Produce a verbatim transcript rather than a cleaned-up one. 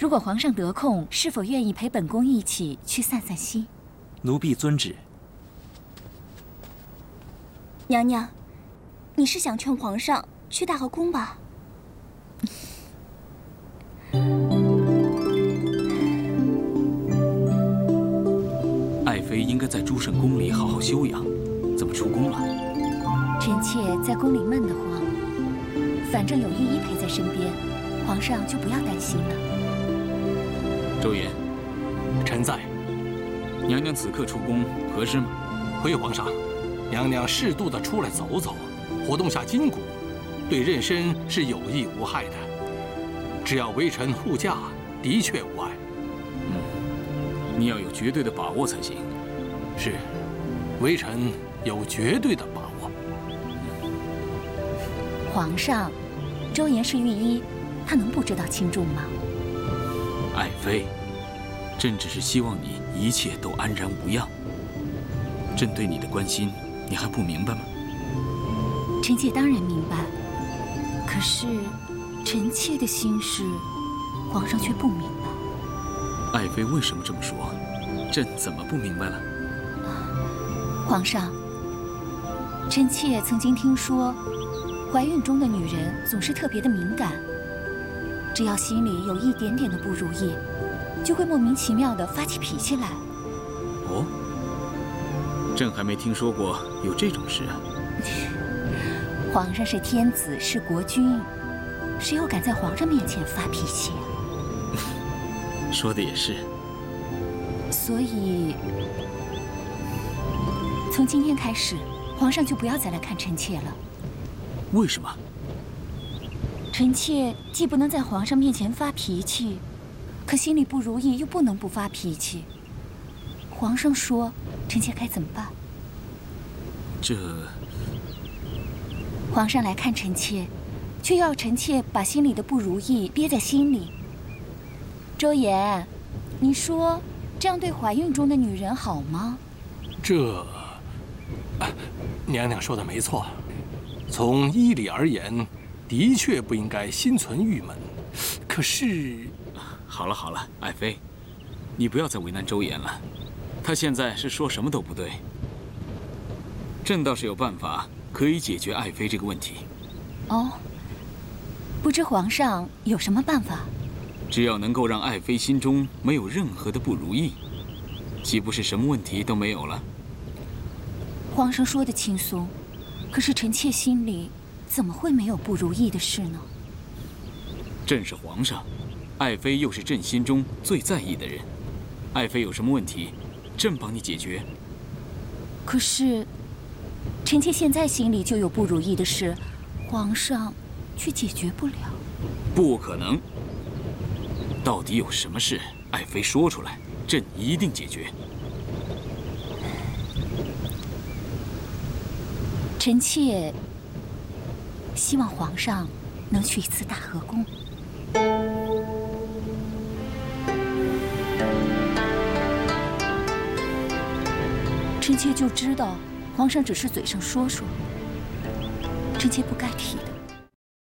如果皇上得空，是否愿意陪本宫一起去散散心？ 奴婢遵旨。 娘娘，你是想劝皇上去大和宫吧？ 爱妃应该在诸圣宫里好好休养，怎么出宫了？ 臣妾在宫里闷得慌，反正有御医陪在身边，皇上就不要担心了。 周延， 臣在。 娘娘此刻出宫合适吗？ 回皇上，娘娘适度的出来走走，活动下筋骨，对妊娠是有益无害的。只要微臣护驾，的确无碍。 嗯，你要有绝对的把握才行。 是，微臣有绝对的把握。 皇上，周延是御医，他能不知道轻重吗？ 爱妃，朕只是希望你一切都安然无恙。朕对你的关心，你还不明白吗？ 臣妾当然明白，可是臣妾的心事，皇上却不明白。 爱妃为什么这么说？朕怎么不明白了？ 皇上，臣妾曾经听说，怀孕中的女人总是特别的敏感，只要心里有一点点的不如意，就会莫名其妙的发起脾气来。 哦，朕还没听说过有这种事啊。 皇上是天子，是国君，谁又敢在皇上面前发脾气啊？ 说的也是。 所以，从今天开始，皇上就不要再来看臣妾了。 为什么？ 臣妾既不能在皇上面前发脾气，可心里不如意又不能不发脾气。皇上说，臣妾该怎么办？ 这…… 皇上来看臣妾，却要臣妾把心里的不如意憋在心里。周延，你说这样对怀孕中的女人好吗？ 这……啊，娘娘说的没错，从医理而言，的确不应该心存郁闷。可是…… 好了好了，爱妃，你不要再为难周延了，他现在是说什么都不对。朕倒是有办法可以解决爱妃这个问题。 哦，不知皇上有什么办法？ 只要能够让爱妃心中没有任何的不如意，岂不是什么问题都没有了？ 皇上说的轻松，可是臣妾心里怎么会没有不如意的事呢？ 朕是皇上，爱妃又是朕心中最在意的人，爱妃有什么问题，朕帮你解决。 可是，臣妾现在心里就有不如意的事，皇上却解决不了。 不可能！到底有什么事？爱妃说出来，朕一定解决。 臣妾希望皇上能去一次大和宫。臣妾就知道，皇上只是嘴上说说，臣妾不该提的。